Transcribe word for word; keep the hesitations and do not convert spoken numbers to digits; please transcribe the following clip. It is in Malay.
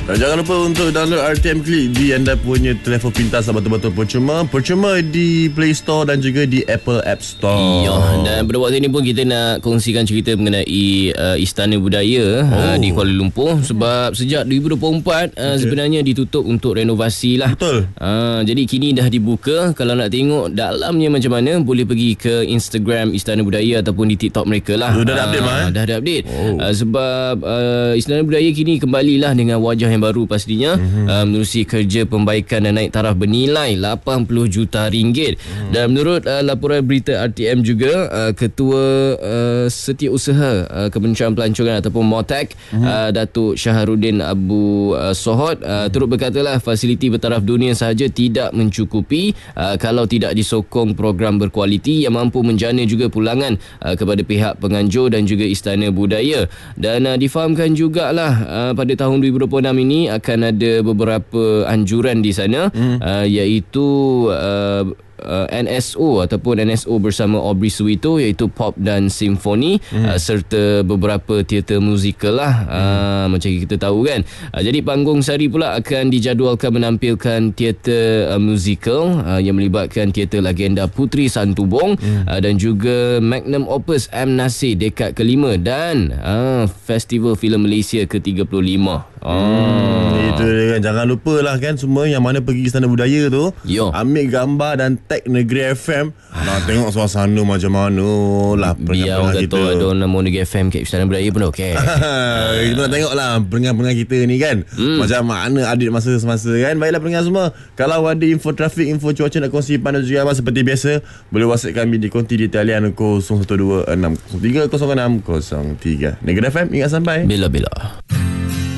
Dan jangan lupa untuk download R T M Click di anda punya telefon pintar betul-betul percuma. Percuma di Play Store dan juga di Apple App Store. Ya, dan pada waktu ini pun kita nak kongsikan cerita mengenai uh, Istana Budaya oh. uh, di Kuala Lumpur. Sebab sejak dua ribu dua puluh empat uh, okay. sebenarnya ditutup untuk renovasi lah. Betul. Uh, jadi kini dah dibuka. Kalau nak tengok dalamnya macam mana, boleh pergi ke Instagram Istana Budaya ataupun di TikTok mereka lah. Dah ada update mah. Dah ada update. Oh. Uh, sebab uh, Istana Budaya kini kembalilah dengan wajah yang baru pastinya, mm-hmm. uh, menerusi kerja pembaikan dan naik taraf bernilai lapan puluh juta ringgit. Mm. Dan menurut uh, laporan berita R T M juga, uh, Ketua uh, Setiausaha uh, Kementerian Pelancongan ataupun MOTAC, mm-hmm. uh, Datuk Syaharudin Abu uh, Sohod uh, turut berkatalah fasiliti bertaraf dunia sahaja tidak mencukupi uh, kalau tidak disokong program berkualiti yang mampu menjana juga pulangan uh, kepada pihak penganjur dan juga Istana Budaya. Dan uh, difahamkan jugalah uh, pada tahun dua ribu dua puluh enam ini akan ada beberapa anjuran di sana, hmm. uh, iaitu uh, Uh, N S O ataupun N S O bersama Aubrey Suito, iaitu pop dan simfoni, hmm. uh, serta beberapa teater musikal lah, hmm. uh, macam kita tahu kan. uh, Jadi Panggung Sari pula akan dijadualkan menampilkan teater uh, musikal uh, yang melibatkan teater legenda Puteri Santubong, hmm. uh, dan juga Magnum Opus M. Nasir dekad kelima dan uh, Festival Filem Malaysia ke tiga puluh lima. Oh. Hmm, itu dia kan. Jangan lupa lah kan, semua yang mana pergi Istana Budaya tu, Yo. ambil gambar dan tag Negeri F M. Nak tengok suasana macam mana lah. Biar orang kata ada nama Negeri F M kat Istana Budaya pun okey. Kita nak tengok lah pendengar-pendengar kita ni kan, hmm. macam mana update masa semasa kan. Baiklah pendengar semua, kalau ada info trafik, info cuaca nak kongsi pandai juga apa, seperti biasa boleh WhatsApp kami di konti di talian kosong satu dua enam kosong tiga kosong enam kosong tiga. Negeri F M, ingat sampai bila-bila.